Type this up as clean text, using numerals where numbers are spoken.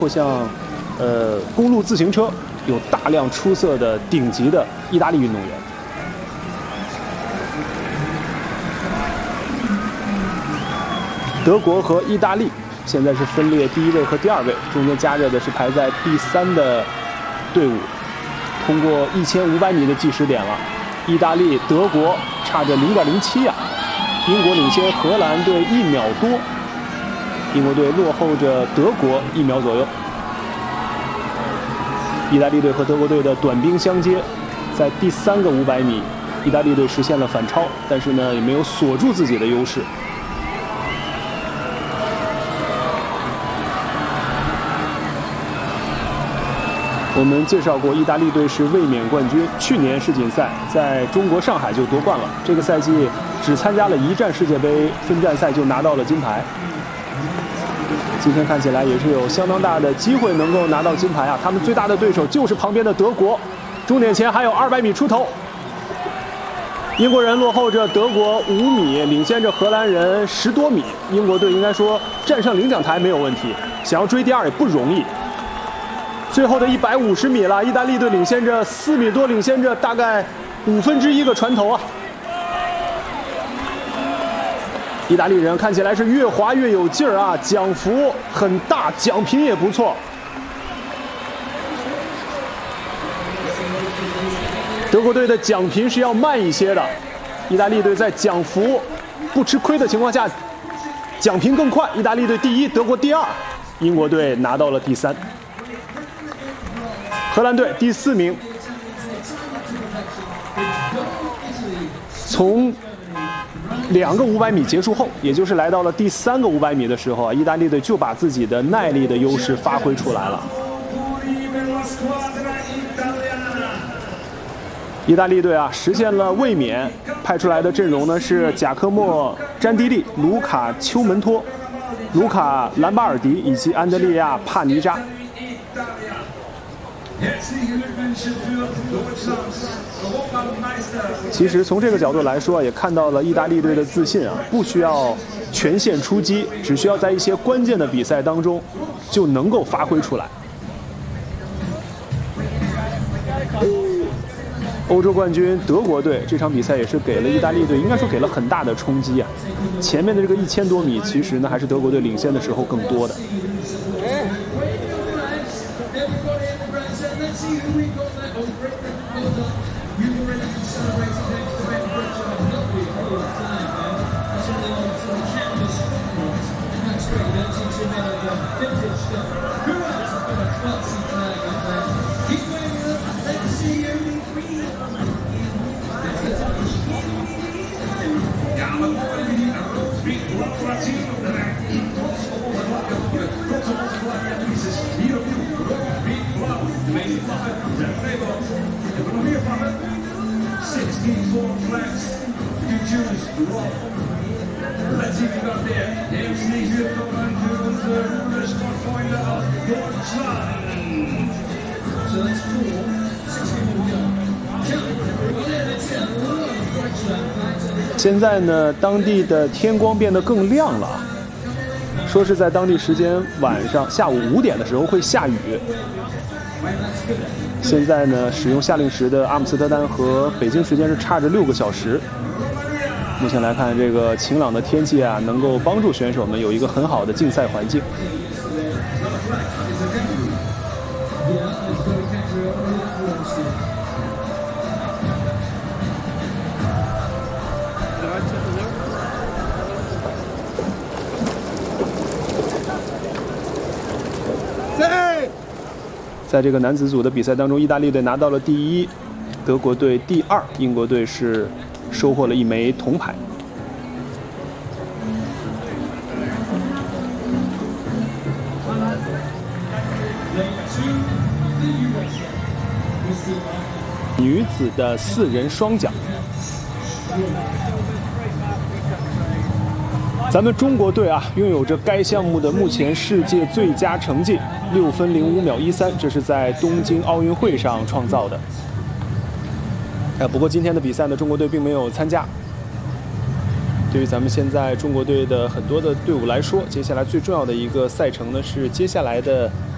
或像公路自行车，有大量出色的顶级的意大利运动员。德国和意大利现在是分列第1位和第2位，中间夹着的是排在第3的队伍。通过1500米的计时点了，意大利、德国差着0.07啊，英国领先荷兰队1秒多，英国队落后着德国1秒左右。意大利队和德国队的短兵相接，在第3个500米，意大利队实现了反超，但是呢也没有锁住自己的优势。我们介绍过，意大利队是卫冕冠军，去年世锦赛在中国上海就夺冠了。这个赛季只参加了1站世界杯分站赛就拿到了金牌。今天看起来也是有相当大的机会能够拿到金牌啊！他们最大的对手就是旁边的德国。终点前还有200米出头，英国人落后着德国5米，领先着荷兰人10多米。英国队应该说站上领奖台没有问题，想要追第2也不容易。最后的150米了，意大利队领先着4米多，领先着大概1/5个船头啊！意大利人看起来是越滑越有劲儿啊，奖幅很大，奖品也不错。德国队的奖品是要慢一些的，意大利队在奖幅不吃亏的情况下，奖品更快。意大利队第1，德国第2，英国队拿到了第3。荷兰队第4名。从2个500米结束后，也就是来到了第3个500米的时候啊，意大利队就把自己的耐力的优势发挥出来了。意大利队啊实现了卫冕，派出来的阵容呢是贾科莫·詹蒂利、卢卡·丘门托、卢卡·兰巴尔迪以及安德烈亚·帕尼扎。其实从这个角度来说，也看到了意大利队的自信啊，不需要全线出击，只需要在一些关键的比赛当中就能够发挥出来。欧洲冠军德国队这场比赛也是给了意大利队，应该说给了很大的冲击啊。前面的这个1000多米，其实呢还是德国队领先的时候更多的。现在呢，当地的天光变得更亮了，说是在当地时间晚上下午5点的时候会下雨。现在呢，使用夏令时的阿姆斯特丹和北京时间是差着6个小时。目前来看，这个晴朗的天气啊，能够帮助选手们有一个很好的竞赛环境。在这个男子组的比赛当中，意大利队拿到了第1，德国队第2，英国队是收获了1枚铜牌。女子的4人双桨，咱们中国队啊，拥有着该项目的目前世界最佳成绩6分05秒13，这是在东京奥运会上创造的。不过今天的比赛呢，中国队并没有参加。对于咱们现在中国队的很多的队伍来说，接下来最重要的一个赛程呢是接下来的